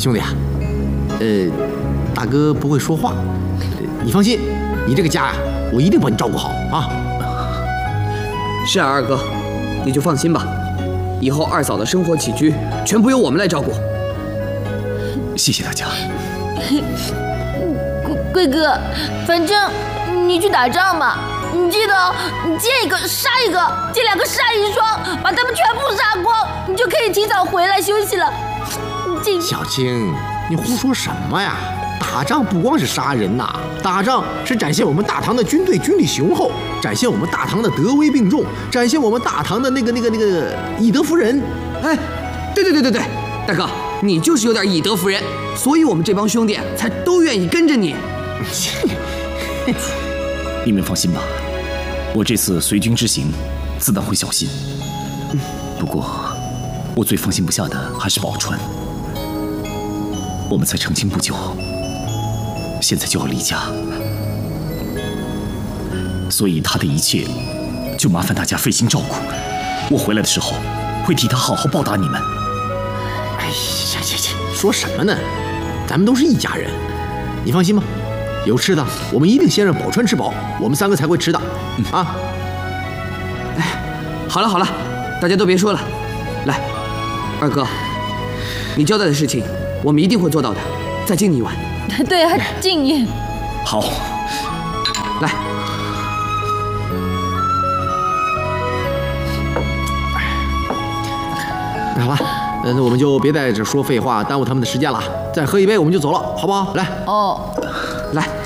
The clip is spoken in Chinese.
兄弟啊，大哥不会说话，你放心，你这个家呀，我一定帮你照顾好啊。 是啊，二哥，你就放心吧，以后二嫂的生活起居全部由我们来照顾。 谢谢大家。 贵哥，反正你去打仗嘛，你记得哦，你见一个杀一个，见2个杀1双，把他们全部杀光，你就可以提早回来休息了。 小青，你胡说什么呀？打仗不光是杀人呐，打仗是展现我们大唐的军队军力雄厚，展现我们大唐的德威并重，展现我们大唐的那个以德服人。 哎，对，大哥，你就是有点以德服人，所以我们这帮兄弟才都愿意跟着你。 你们放心吧，我这次随军之行，自然会小心。不过，我最放心不下的还是宝钏。我们才成亲不久，现在就要离家，所以她的一切就麻烦大家费心照顾。我回来的时候会替她好好报答你们。 哎呀，说什么呢？咱们都是一家人，你放心吧。有吃的，我们一定先让宝钏吃饱，我们3个才会吃的。啊！ 哎，好了，大家都别说了，来，二哥，你交代的事情我们一定会做到的，再敬你一碗。 对啊，敬你。 好， 来。 好了，那我们就别在这说废话，耽误他们的时间了。再喝一杯，我们就走了，好不好？来。 哦。 来。